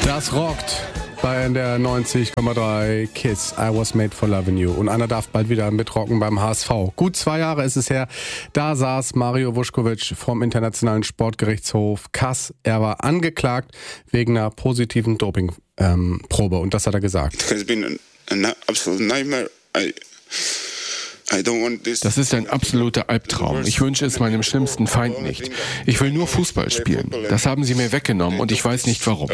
Das rockt bei der 90,3 KISS. I was made for loving you. Und einer darf bald wieder mitrocken beim HSV. Gut 2 Jahre ist es her. Da saß Mario Vuskovic vom Internationalen Sportgerichtshof Kass. Er war angeklagt wegen einer positiven Dopingprobe. Und das hat er gesagt. It has been an absolute nightmare. Das ist ein absoluter Albtraum. Ich wünsche es meinem schlimmsten Feind nicht. Ich will nur Fußball spielen. Das haben sie mir weggenommen und ich weiß nicht warum.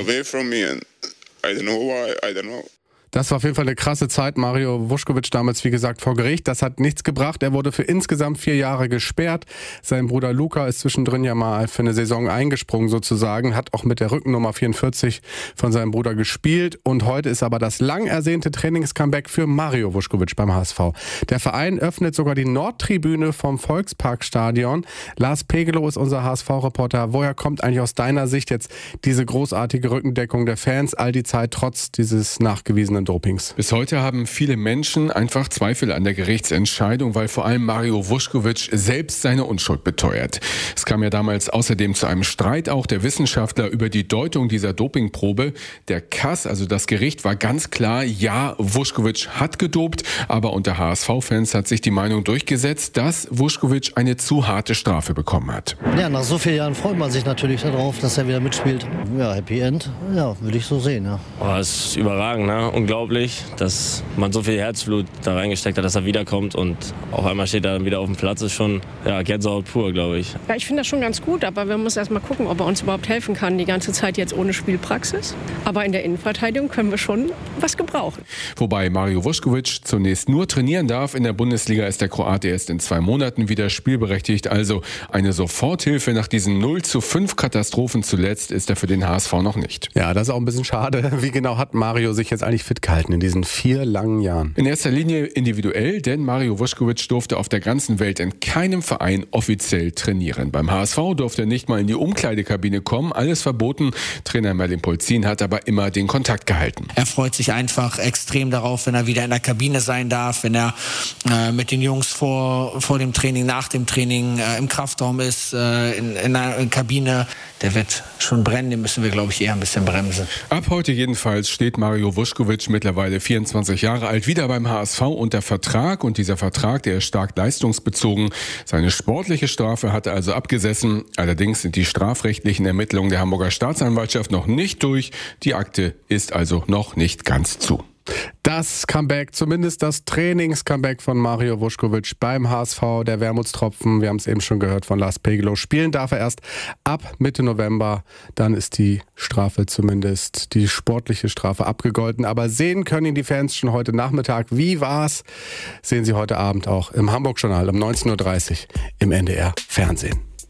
Das war auf jeden Fall eine krasse Zeit. Mario Vuskovic damals, wie gesagt, vor Gericht. Das hat nichts gebracht. Er wurde für insgesamt 4 Jahre gesperrt. Sein Bruder Luka ist zwischendrin ja mal für eine Saison eingesprungen sozusagen, hat auch mit der Rückennummer 44 von seinem Bruder gespielt. Und heute ist aber das lang ersehnte Trainingscomeback für Mario Vuskovic beim HSV. Der Verein öffnet sogar die Nordtribüne vom Volksparkstadion. Lars Pegelow ist unser HSV-Reporter. Woher kommt eigentlich aus deiner Sicht jetzt diese großartige Rückendeckung der Fans all die Zeit trotz dieses nachgewiesenen Dopings? Bis heute haben viele Menschen einfach Zweifel an der Gerichtsentscheidung, weil vor allem Mario Vuskovic selbst seine Unschuld beteuert. Es kam ja damals außerdem zu einem Streit auch der Wissenschaftler über die Deutung dieser Dopingprobe. Der KAS, also das Gericht, war ganz klar, ja, Vuskovic hat gedopt, aber unter HSV-Fans hat sich die Meinung durchgesetzt, dass Vuskovic eine zu harte Strafe bekommen hat. Ja, nach so vielen Jahren freut man sich natürlich darauf, dass er wieder mitspielt. Ja, Happy End, ja, würde ich so sehen, ja. Oh, das ist überragend, ne? Unglaublich, dass man so viel Herzblut da reingesteckt hat, dass er wiederkommt und auf einmal steht er dann wieder auf dem Platz. Ist schon Gänsehaut pur, glaube ich. Ja, ich finde das schon ganz gut, aber wir müssen erst mal gucken, ob er uns überhaupt helfen kann, die ganze Zeit jetzt ohne Spielpraxis. Aber in der Innenverteidigung können wir schon was gebrauchen. Wobei Mario Vuskovic zunächst nur trainieren darf. In der Bundesliga ist der Kroate erst in 2 Monaten wieder spielberechtigt. Also eine Soforthilfe nach diesen 0:5 Katastrophen zuletzt ist er für den HSV noch nicht. Ja, das ist auch ein bisschen schade. Wie genau hat Mario sich jetzt eigentlich fit gehalten in diesen 4 langen Jahren? In erster Linie individuell, denn Mario Vuskovic durfte auf der ganzen Welt in keinem Verein offiziell trainieren. Beim HSV durfte er nicht mal in die Umkleidekabine kommen, alles verboten. Trainer Merlin Polzin hat aber immer den Kontakt gehalten. Er freut sich einfach extrem darauf, wenn er wieder in der Kabine sein darf, wenn er mit den Jungs vor dem Training, nach dem Training im Kraftraum ist, in der Kabine. Der wird schon brennen, den müssen wir, glaube ich, eher ein bisschen bremsen. Ab heute jedenfalls steht Mario Vuskovic, mittlerweile 24 Jahre alt, wieder beim HSV unter Vertrag. Und dieser Vertrag, der ist stark leistungsbezogen. Seine sportliche Strafe hat er also abgesessen. Allerdings sind die strafrechtlichen Ermittlungen der Hamburger Staatsanwaltschaft noch nicht durch. Die Akte ist also noch nicht ganz zu. Das Comeback, zumindest das Trainings-Comeback von Mario Vuskovic beim HSV, der Wermutstropfen, wir haben es eben schon gehört von Lars Pegelow. Spielen darf er erst ab Mitte November, dann ist die Strafe zumindest, die sportliche Strafe abgegolten. Aber sehen können ihn die Fans schon heute Nachmittag. Wie war's? Sehen Sie heute Abend auch im Hamburg-Journal um 19:30 Uhr im NDR Fernsehen.